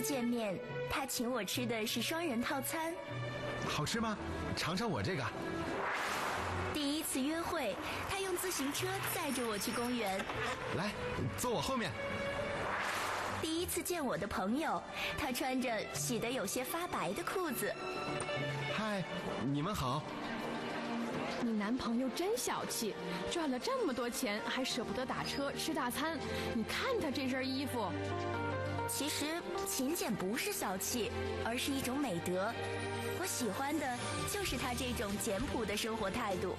见面，他请我吃的是双人套餐。 好吃吗？尝尝我这个。 第一次约会，他用自行车载着我去公园。 来，坐我后面。 第一次见我的朋友，他穿着洗得有些发白的裤子。 嗨，你们好。 你男朋友真小气，赚了这么多钱还舍不得打车吃大餐。你看他这身衣服。 其实勤俭不是小气，而是一种美德。我喜欢的就是他这种简朴的生活态度。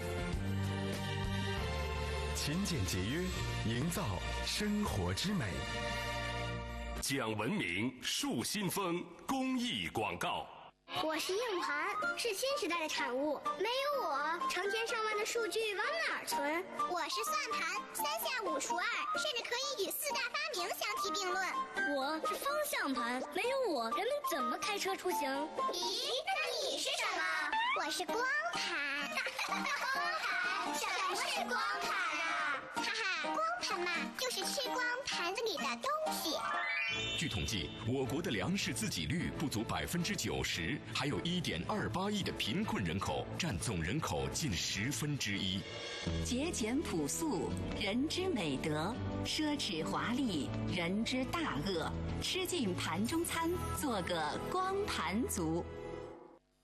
勤俭节约，营造生活之美。 讲文明树新风公益广告。 我是硬盘，是新时代的产物。没有我，成千上万的数据往哪儿存？我是算盘，三下五除二，甚至可以与四大发明相提并论。 我是方向盘，没有我，人们怎么开车出行？ 咦，那你是什么？我是光盘。光盘？什么是光盘啊？哈哈，光盘嘛，就是吃光盘子里的东西。 据统计，我国的粮食自给率不足90%，还有1.28亿的贫困人口，占总人口近1/10。 节俭朴素，人之美德；奢侈华丽，人之大恶。吃尽盘中餐，做个光盘族。